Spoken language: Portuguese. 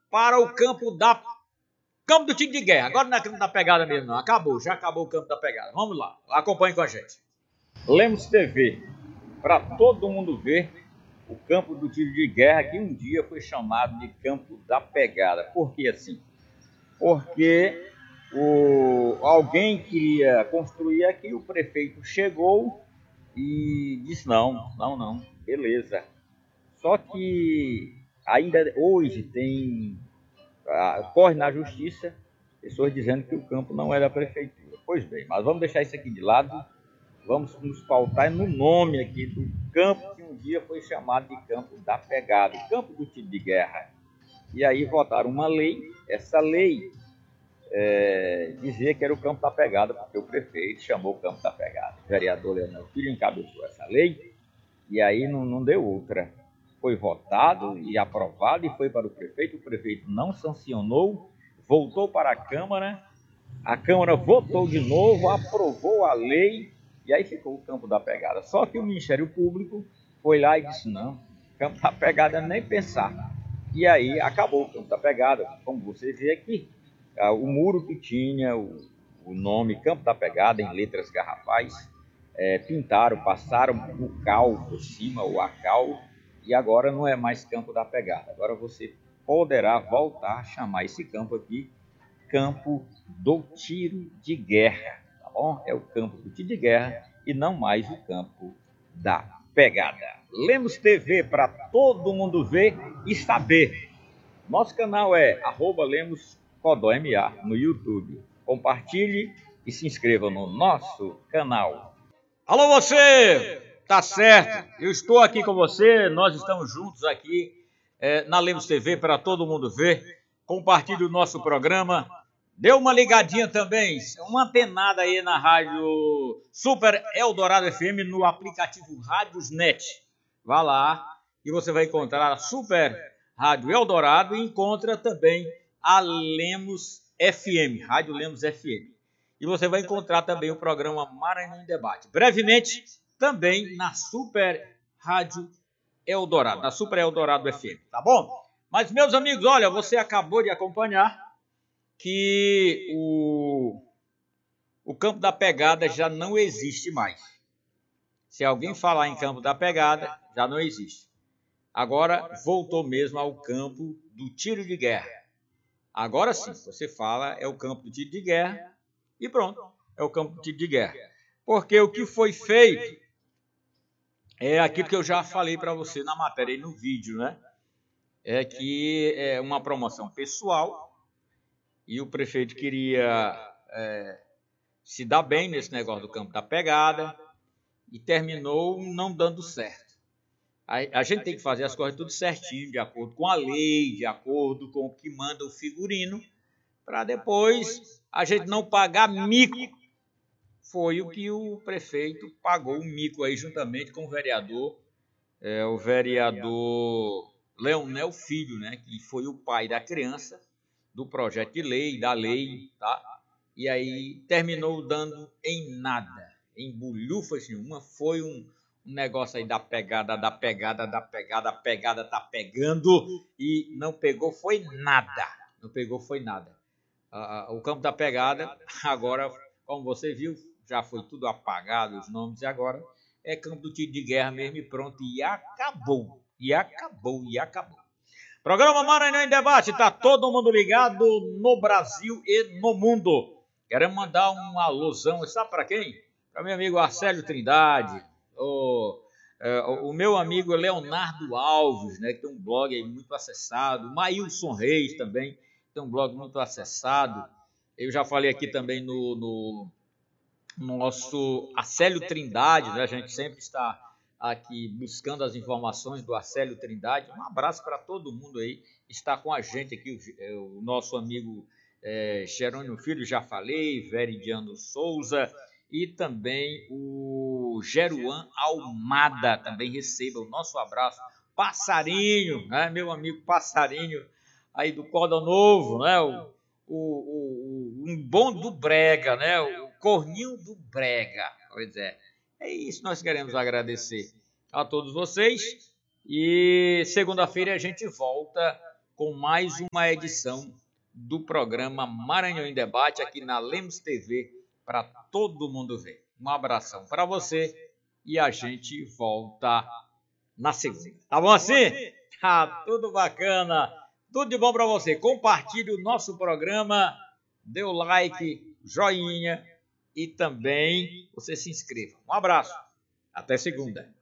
para o campo do tiro de guerra. Agora não é campo da pegada mesmo, não. Já acabou o campo da pegada. Vamos lá, acompanhe com a gente. Lemos TV, para todo mundo ver o campo do tiro de guerra, que um dia foi chamado de campo da pegada. Por que assim? Porque alguém queria construir aqui, o prefeito chegou e disse não, beleza. Só que ainda hoje corre na justiça pessoas dizendo que o campo não é da prefeitura. Pois bem, mas vamos deixar isso aqui de lado, vamos nos pautar no nome aqui do campo que um dia foi chamado de campo da pegada, o campo do tiro de guerra. E aí votaram uma lei, essa lei dizia que era o campo da pegada, porque o prefeito chamou o campo da pegada. O vereador Leonel Filho encabeçou essa lei e aí não deu outra. Foi votado e aprovado e foi para o prefeito não sancionou, voltou para a Câmara votou de novo, aprovou a lei e aí ficou o campo da pegada. Só que o Ministério Público foi lá e disse não, campo da pegada nem pensar. E aí acabou o campo da pegada, como você vê aqui. O muro que tinha o nome Campo da Pegada em letras garrafais, pintaram, passaram o cal por cima, o acal, e agora não é mais Campo da Pegada. Agora você poderá voltar a chamar esse campo aqui Campo do Tiro de Guerra, tá bom? É o campo do tiro de guerra e não mais o Campo da Pegada. Lemos TV para todo mundo ver e saber. Nosso canal é @LemosCodóMA no YouTube. Compartilhe e se inscreva no nosso canal. Alô você! Tá certo, eu estou aqui com você, nós estamos juntos aqui na Lemos TV para todo mundo ver. Compartilhe o nosso programa. Dê uma ligadinha também, uma antenada aí na rádio Super Eldorado FM no aplicativo Rádiosnet. Vá lá e você vai encontrar a Super Rádio Eldorado e encontra também a Lemos FM, Rádio Lemos FM. E você vai encontrar também o programa Maranhão em Debate. Brevemente, também na Super Rádio Eldorado, na Super Eldorado FM, tá bom? Mas, meus amigos, olha, você acabou de acompanhar que o Campo da Pegada já não existe mais. Se alguém falar em Campo da Pegada, já não existe. Agora voltou mesmo ao campo do tiro de guerra. Agora sim, você fala, é o campo do tiro de guerra e pronto, é o campo do tiro de guerra. Porque o que foi feito é aquilo que eu já falei para você na matéria e no vídeo, né? É que é uma promoção pessoal e o prefeito queria se dar bem nesse negócio do Campo da Pegada e terminou não dando certo. A gente tem que fazer as coisas tudo certinho, de acordo com a lei, de acordo com o que manda o figurino, para depois a gente não pagar mico. Foi o que o prefeito pagou um mico aí juntamente com o vereador Leonel Filho, né, que foi o pai da criança, do projeto de lei, da lei, tá? E aí terminou dando em nada, em bulhufas nenhuma, foi um negócio aí da pegada tá pegando e não pegou foi nada, o Campo da Pegada, agora, como você viu, já foi tudo apagado, os nomes, e agora é Campo do Tiro de Guerra mesmo e pronto, e acabou. Programa Maranhão em Debate, tá todo mundo ligado no Brasil e no mundo. Queremos mandar um alusão, sabe para quem? Para meu amigo Arcélio Trindade, o meu amigo Leonardo Alves, né, que tem um blog aí muito acessado, Maílson Reis também, tem um blog muito acessado. Eu já falei aqui também no nosso Arcélio Trindade, né, a gente sempre está aqui buscando as informações do Arcélio Trindade. Um abraço para todo mundo aí. Está com a gente aqui o nosso amigo Jerônimo Filho, já falei, Veridiano Souza e também o Jeruan Almada, também receba o nosso abraço. Passarinho, né, meu amigo Passarinho, aí do Corda Novo, né, um bom do Brega, né, o corninho do Brega, pois é. É isso, nós queremos agradecer a todos vocês e segunda-feira a gente volta com mais uma edição do programa Maranhão em Debate aqui na Lemos TV para todo mundo ver. Um abração para você e a gente volta na segunda. Tá bom assim? Ah, tudo bacana. Tudo de bom para você. Compartilhe o nosso programa, dê o like, joinha e também você se inscreva. Um abraço. Até segunda.